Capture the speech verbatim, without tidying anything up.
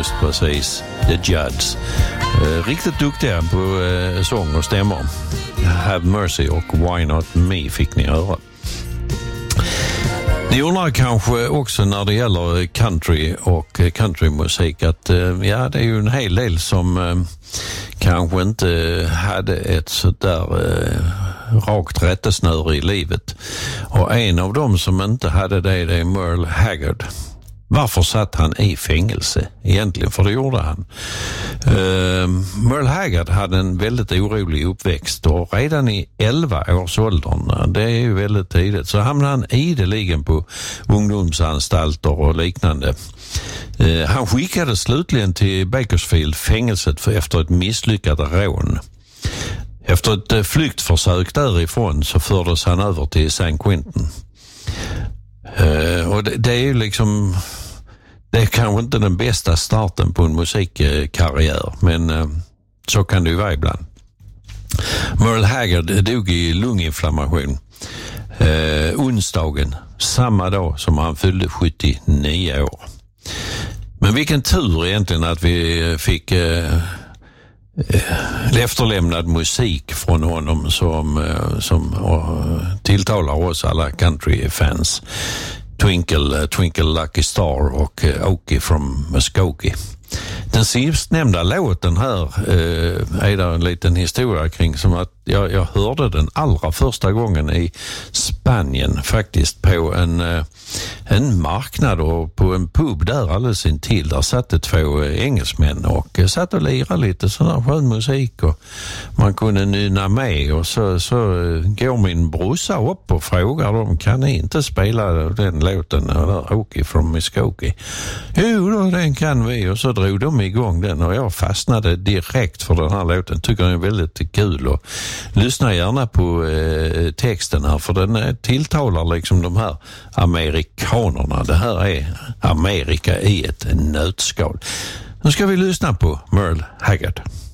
just precis The Judds. Eh, riktigt duktiga på eh, sång och stämmor. Have Mercy och Why Not Me fick ni höra. Ni undrar kanske också när det gäller country och countrymusik att ja, det är ju en hel del som eh, kanske inte hade ett sådär eh, rakt rättesnöre i livet. Och en av dem som inte hade det, det är Merle Haggard. Varför satt han i fängelse egentligen? För det gjorde han. Uh, Merle Haggard hade en väldigt orolig uppväxt och redan i elva års åldern, det är ju väldigt tidigt, så hamnade han ideligen på ungdomsanstalter och liknande. Uh, han skickades slutligen till Bakersfield fängelset för efter ett misslyckat rån. Efter ett uh, flyktförsök därifrån så fördes han över till San Quentin. Uh, och det, det är ju liksom, det är kanske inte den bästa starten på en musikkarriär, men uh, så kan det ju vara ibland. Merle Haggard dog i lunginflammation uh, onsdagen, samma dag som han fyllde sjuttionio år. Men vilken tur egentligen att vi fick uh, efterlämnad musik från honom som, som tilltalar oss alla countryfans. Twinkle, Twinkle Lucky Star och Okie from Muskogee. Den sistnämnda låten här eh, är det en liten historia kring, som att jag, jag hörde den allra första gången i Spanien faktiskt på en, eh, en marknad och på en pub där alldeles intill. Där satt det två engelsmän och eh, satt och lirade lite sån här skön musik och man kunde nynna med, och så, så eh, går min brorsa upp och frågar dem, kan ni inte spela den låten eller Okie from Muskogee? Jo då, den kan vi, och så drog de igång den och jag fastnade direkt för den här låten. Tycker den är väldigt kul och lyssna gärna på eh, texten här, för den eh, tilltalar liksom de här amerikanerna. Det här är Amerika i ett nötskal. Nu ska vi lyssna på Merle Haggard.